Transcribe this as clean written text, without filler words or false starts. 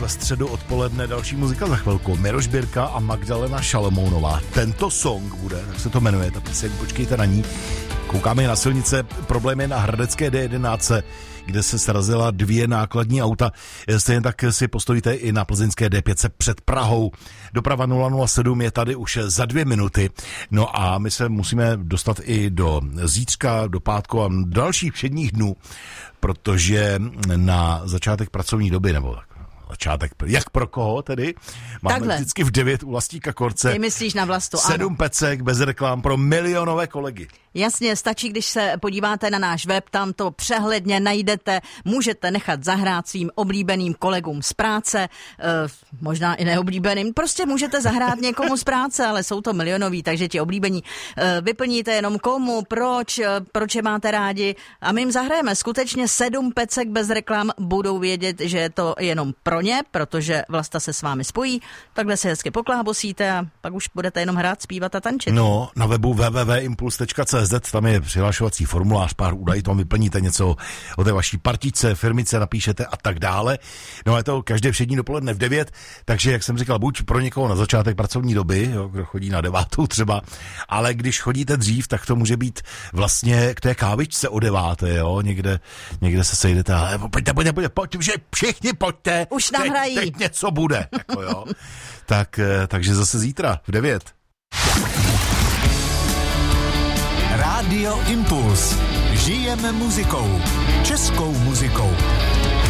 ve středu odpoledne, další muzika za chvilku. Miroš Birka a Magdalena Šalamounová. Tento song bude, tak se to jmenuje, ta píseň, počkejte na ní. Koukáme na silnice, problém je na hradecké D11, kde se srazila 2 nákladní auta. Stejně tak si postojíte i na plzeňské D5 před Prahou. Doprava 007 je tady už za 2 minuty. No a my se musíme dostat i do zítřka, do pátku a dalších všedních dnů, protože na začátek pracovní doby, nebo začátek, jak pro koho tedy, máme takhle vždycky v 9 u Vlastíka Korce. Ty myslíš na Vlastu, 7 pecek bez reklám pro milionové kolegy. Jasně, stačí, když se podíváte na náš web, tam to přehledně najdete, můžete nechat zahrát svým oblíbeným kolegům z práce, možná i neoblíbeným, prostě můžete zahrát někomu z práce, ale jsou to milionoví, takže ti oblíbení vyplníte jenom komu, proč je máte rádi a my jim zahrajeme. Skutečně 7 pecek bez reklam, budou vědět, že je to jenom pro ně, protože Vlasta se s vámi spojí, takhle se hezky poklábosíte a pak už budete jenom hrát, zpívat a tančit. No, na webu www.impuls.cz tam je přihlašovací formulář, pár údajů, tam vyplníte něco o té vaší partičce, firmice, napíšete a tak dále. No je to každé všední dopoledne v 9, takže jak jsem říkal, buď pro někoho na začátek pracovní doby, jo, kdo chodí na 9 třeba, ale když chodíte dřív, tak to může být vlastně k té kávičce o 9, jo, někde se sejdete a pojďte, všichni pojďte, už nahrají. Teď něco bude, jako jo. Takže zase zítra v 9. Rádio Impuls. Žijeme muzikou. Českou muzikou.